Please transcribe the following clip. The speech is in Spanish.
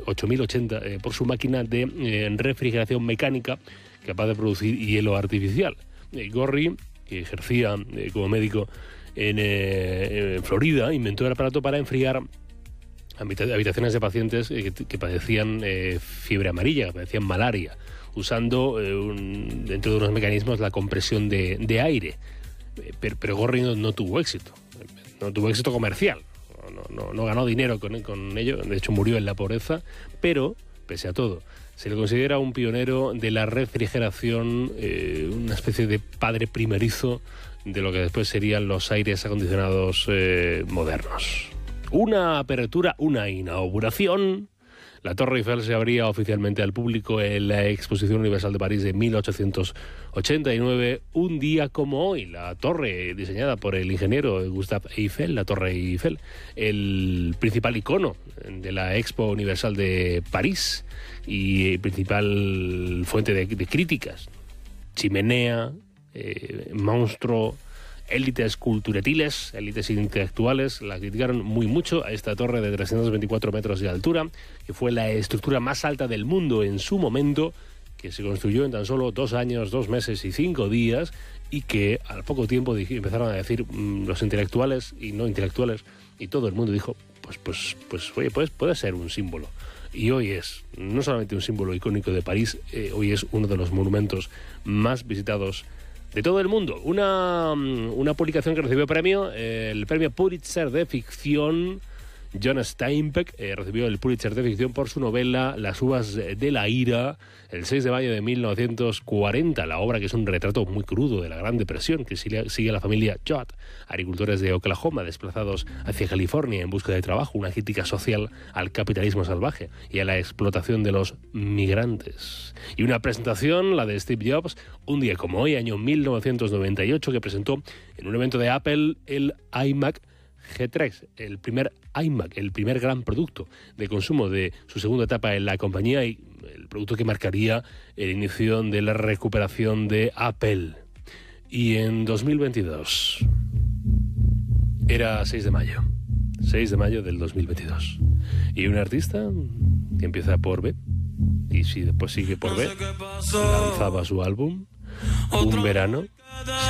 8080 por su máquina de refrigeración mecánica capaz de producir hielo artificial. Gorry, que ejercía como médico en Florida, inventó el aparato para enfriar habitaciones de pacientes que padecían fiebre amarilla, que padecían malaria, usando dentro de unos mecanismos la compresión de aire. Pero Gorry no tuvo éxito. No tuvo éxito comercial. No ganó dinero con ello. De hecho, murió en la pobreza. Pero, pese a todo, se le considera un pionero de la refrigeración, una especie de padre primerizo de lo que después serían los aires acondicionados modernos. Una apertura, una inauguración. La Torre Eiffel se abría oficialmente al público en la Exposición Universal de París de 1889, un día como hoy. La torre, diseñada por el ingeniero Gustave Eiffel, la Torre Eiffel, el principal icono de la Expo Universal de París y principal fuente de críticas. Chimenea, monstruo, élites culturetiles, élites intelectuales la criticaron muy mucho a esta torre de 324 metros de altura, que fue la estructura más alta del mundo en su momento, que se construyó en tan solo 2 años, 2 meses y 5 días, y que al poco tiempo empezaron a decir los intelectuales y no intelectuales, y todo el mundo dijo, pues oye, puede ser un símbolo. Y hoy es no solamente un símbolo icónico de París, hoy es uno de los monumentos más visitados de todo el mundo. Una publicación que recibió el premio Pulitzer de ficción. John Steinbeck recibió el Pulitzer de ficción por su novela Las uvas de la ira, el 6 de mayo de 1940. La obra, que es un retrato muy crudo de la Gran Depresión, que sigue a la familia Judd, agricultores de Oklahoma desplazados hacia California en busca de trabajo, una crítica social al capitalismo salvaje y a la explotación de los migrantes. Y una presentación, la de Steve Jobs, un día como hoy, año 1998, que presentó en un evento de Apple el iMac G3, el primer iMac, el primer gran producto de consumo de su segunda etapa en la compañía y el producto que marcaría el inicio de la recuperación de Apple. Y en 2022, era 6 de mayo del 2022, y un artista que empieza por B y si después sigue por B, lanzaba su álbum Un verano